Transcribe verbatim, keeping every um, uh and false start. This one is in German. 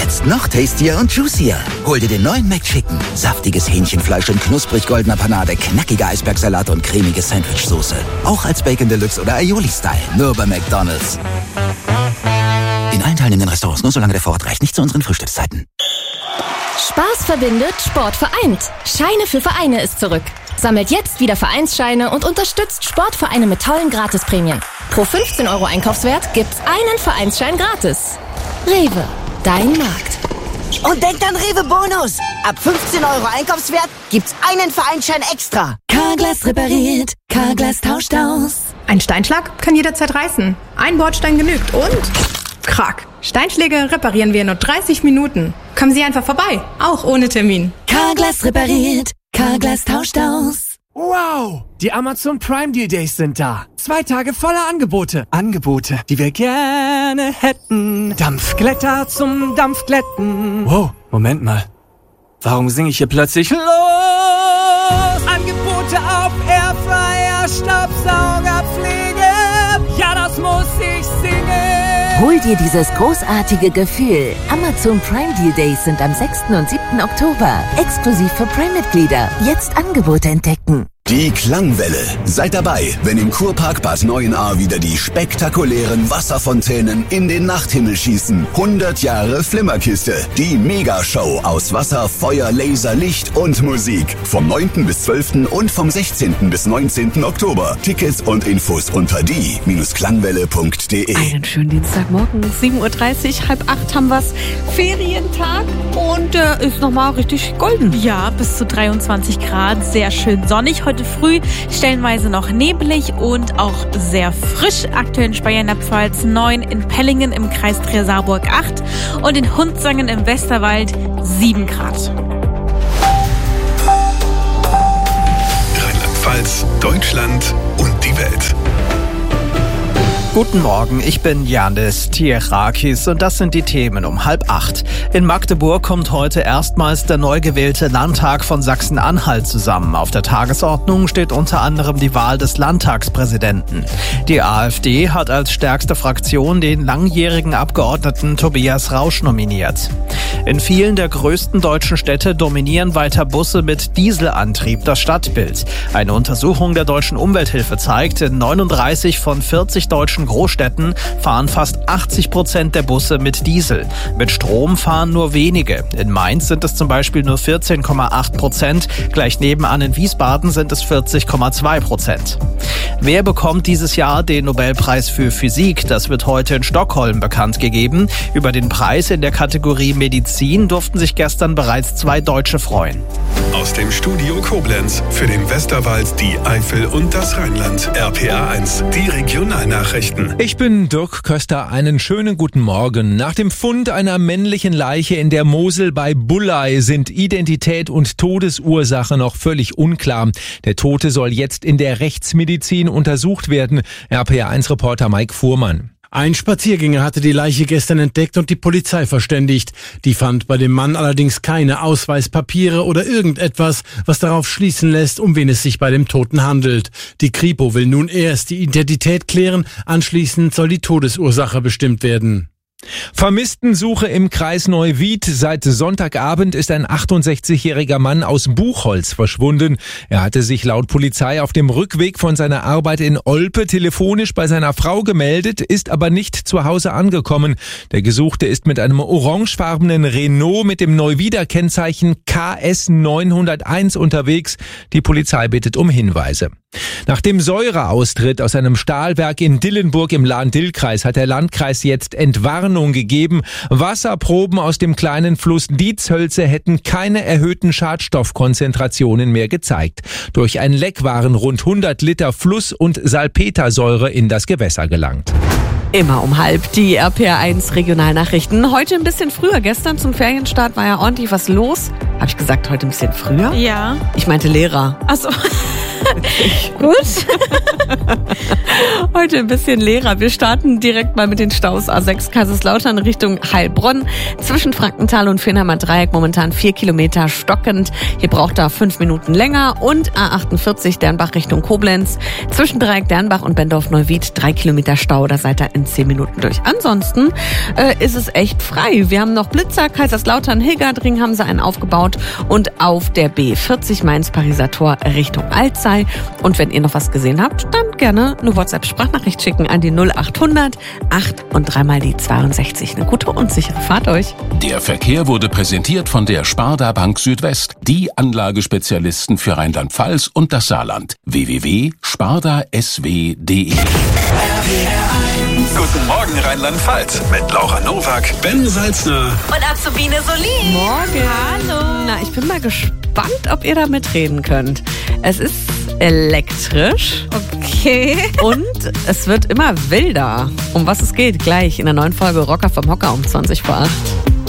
Jetzt noch tastier und juicier. Hol dir den neuen McChicken. Saftiges Hähnchenfleisch in knusprig goldener Panade, knackiger Eisbergsalat und cremige Sandwichsoße. Auch als Bacon Deluxe oder Aioli-Style. Nur bei McDonald's. In allen teilnehmenden Restaurants, nur solange der Vorrat reicht. Nicht zu unseren Frühstückszeiten. Spaß verbindet, Sport vereint. Scheine für Vereine ist zurück. Sammelt jetzt wieder Vereinsscheine und unterstützt Sportvereine mit tollen Gratisprämien. Pro fünfzehn Euro Einkaufswert gibt's einen Vereinsschein gratis. Rewe, dein Markt. Und denkt an Rewe Bonus. Ab fünfzehn Euro Einkaufswert gibt's einen Vereinsschein extra. Carglass repariert, Carglass tauscht aus. Ein Steinschlag kann jederzeit reißen. Ein Bordstein genügt und... Krack. Steinschläge reparieren wir in nur dreißig Minuten. Kommen Sie einfach vorbei, auch ohne Termin. Carglass repariert, Carglass tauscht aus. Wow! Die Amazon Prime Deal Days sind da. Zwei Tage voller Angebote. Angebote, die wir gerne hätten. Dampfglätter zum Dampfglätten. Wow, Moment mal. Warum singe ich hier plötzlich los? Angebote auf Airfryer, Staubsaugerpflege. Ja, das muss ich singen. Hol dir dieses großartige Gefühl. Amazon Prime Deal Days sind am sechsten und siebten Oktober. Exklusiv für Prime-Mitglieder. Jetzt Angebote entdecken. Die Klangwelle. Seid dabei, wenn im Kurpark Bad Neuenahr wieder die spektakulären Wasserfontänen in den Nachthimmel schießen. hundert Jahre Flimmerkiste. Die Megashow aus Wasser, Feuer, Laser, Licht und Musik. Vom neunten bis zwölften und vom sechzehnten bis neunzehnten Oktober. Tickets und Infos unter die Klangwelle punkt de. Einen schönen Dienstagmorgen. sieben Uhr dreißig, halb acht haben wir's. Ferientag und der äh, ist nochmal richtig golden. Ja, bis zu dreiundzwanzig Grad. Sehr schön sonnig. Heute früh stellenweise noch neblig und auch sehr frisch. Aktuell in Speyer in der Pfalz neun, in Pellingen im Kreis Trier-Saarburg acht und in Hundsangen im Westerwald sieben Grad. Rheinland-Pfalz, Deutschland und die Welt. Guten Morgen, ich bin Janis Tierakis und das sind die Themen um halb acht. In Magdeburg kommt heute erstmals der neu gewählte Landtag von Sachsen-Anhalt zusammen. Auf der Tagesordnung steht unter anderem die Wahl des Landtagspräsidenten. Die AfD hat als stärkste Fraktion den langjährigen Abgeordneten Tobias Rausch nominiert. In vielen der größten deutschen Städte dominieren weiter Busse mit Dieselantrieb das Stadtbild. Eine Untersuchung der Deutschen Umwelthilfe zeigt, in neununddreißig von vierzig deutschen Großstädten fahren fast achtzig Prozent der Busse mit Diesel. Mit Strom fahren nur wenige. In Mainz sind es zum Beispiel nur vierzehn Komma acht Prozent. Gleich nebenan in Wiesbaden sind es vierzig Komma zwei Prozent. Wer bekommt dieses Jahr den Nobelpreis für Physik? Das wird heute in Stockholm bekannt gegeben. Über den Preis in der Kategorie Medizin durften sich gestern bereits zwei Deutsche freuen. Aus dem Studio Koblenz für den Westerwald, die Eifel und das Rheinland. R P A eins, die Regionalnachrichten. Ich bin Dirk Köster, einen schönen guten Morgen. Nach dem Fund einer männlichen Leiche in der Mosel bei Bulley sind Identität und Todesursache noch völlig unklar. Der Tote soll jetzt in der Rechtsmedizin untersucht werden. R P A eins Reporter Mike Fuhrmann. Ein Spaziergänger hatte die Leiche gestern entdeckt und die Polizei verständigt. Die fand bei dem Mann allerdings keine Ausweispapiere oder irgendetwas, was darauf schließen lässt, um wen es sich bei dem Toten handelt. Die Kripo will nun erst die Identität klären, anschließend soll die Todesursache bestimmt werden. Vermisstensuche im Kreis Neuwied. Seit Sonntagabend ist ein achtundsechzigjähriger Mann aus Buchholz verschwunden. Er hatte sich laut Polizei auf dem Rückweg von seiner Arbeit in Olpe telefonisch bei seiner Frau gemeldet, ist aber nicht zu Hause angekommen. Der Gesuchte ist mit einem orangefarbenen Renault mit dem Neuwieder Kennzeichen K S neunhunderteins unterwegs. Die Polizei bittet um Hinweise. Nach dem Säureaustritt aus einem Stahlwerk in Dillenburg im Lahn-Dill-Kreis hat der Landkreis jetzt Entwarnung gegeben. Wasserproben aus dem kleinen Fluss Dietzhölze hätten keine erhöhten Schadstoffkonzentrationen mehr gezeigt. Durch ein Leck waren rund hundert Liter Fluss- und Salpetersäure in das Gewässer gelangt. Immer um halb die R P A eins Regionalnachrichten. Heute ein bisschen früher. Gestern zum Ferienstart war ja ordentlich was los. Habe ich gesagt, heute ein bisschen früher? Ja. Ich meinte Lehrer. Ach so. Gut. Heute ein bisschen leerer. Wir starten direkt mal mit den Staus. A sechs Kaiserslautern Richtung Heilbronn. Zwischen Frankenthal und Fenheimer Dreieck momentan vier Kilometer stockend. Hier braucht er fünf Minuten länger. Und A achtundvierzig Dernbach Richtung Koblenz. Zwischen Dreieck Dernbach und Bendorf Neuwied drei Kilometer Stau. Da seid ihr in in zehn Minuten durch. Ansonsten äh, ist es echt frei. Wir haben noch Blitzer, Kaiserslautern, Hilgerdring haben sie einen aufgebaut und auf der B vierzig Mainz-Pariser Tor Richtung Alzey. Und wenn ihr noch was gesehen habt, dann gerne eine WhatsApp-Sprachnachricht schicken an die null achthundert acht und dreimal die zweiundsechzig. Eine gute und sichere Fahrt euch. Der Verkehr wurde präsentiert von der Sparda Bank Südwest, die Anlagespezialisten für Rheinland-Pfalz und das Saarland. w w w punkt sparda s w punkt d e. Guten Morgen Rheinland-Pfalz mit Laura Nowak, Ben Salzner Und Azubine Solin. Morgen. Hallo. Na, ich bin mal gespannt, ob ihr da mitreden könnt. Es ist elektrisch. Okay. Und es wird immer wilder. Um was es geht, gleich in der neuen Folge Rocker vom Hocker um zwanzig vor acht.